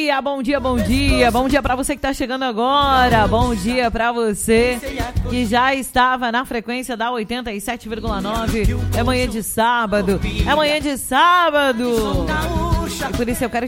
dia, bom dia, bom dia. Bom dia pra você que tá chegando agora. Bom dia pra você que já estava na frequência da 87,9. É manhã de sábado. É manhã de sábado. E por isso eu quero